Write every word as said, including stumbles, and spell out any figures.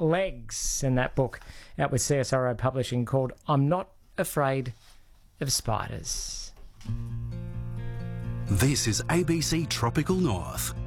legs, and that book out with C S R O Publishing called I'm Not Afraid of Spiders. This is A B C Tropical North.